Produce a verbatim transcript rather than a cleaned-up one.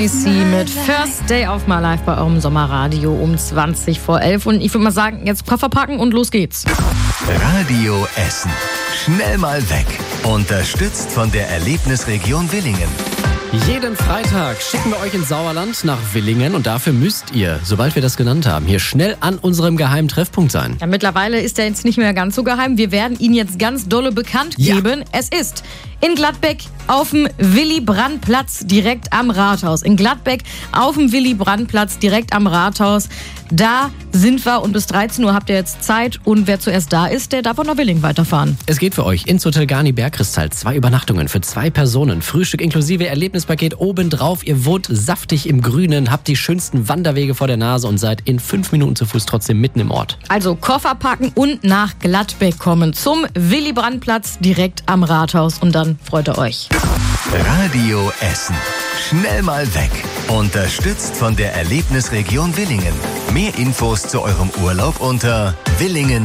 Sie mit First Day of My Life bei eurem Sommerradio um zwanzig vor elf. Und ich würde mal sagen, jetzt Koffer packen und los geht's. Radio Essen. Schnell mal weg. Unterstützt von der Erlebnisregion Willingen. Jeden Freitag schicken wir euch ins Sauerland nach Willingen und dafür müsst ihr, sobald wir das genannt haben, hier schnell an unserem geheimen Treffpunkt sein. Ja, mittlerweile ist er jetzt nicht mehr ganz so geheim. Wir werden ihn jetzt ganz dolle bekannt geben. Ja. Es ist in Gladbeck auf dem Willy-Brandt-Platz direkt am Rathaus. In Gladbeck auf dem Willy-Brandt-Platz direkt am Rathaus. Da sind wir und bis dreizehn Uhr habt ihr jetzt Zeit. Und wer zuerst da ist, der darf auch nach Willingen weiterfahren. Es geht für euch ins Hotel Garni Bergkristall. Zwei Übernachtungen für zwei Personen. Frühstück inklusive Erlebnispaket obendrauf. Ihr wohnt saftig im Grünen, habt die schönsten Wanderwege vor der Nase und seid in fünf Minuten zu Fuß trotzdem mitten im Ort. Also Koffer packen und nach Gladbeck kommen zum Willy-Brandt-Platz direkt am Rathaus. Und dann freut ihr euch. Radio Essen. Schnell mal weg. Unterstützt von der Erlebnisregion Willingen. Mehr Infos zu eurem Urlaub unter Willingen.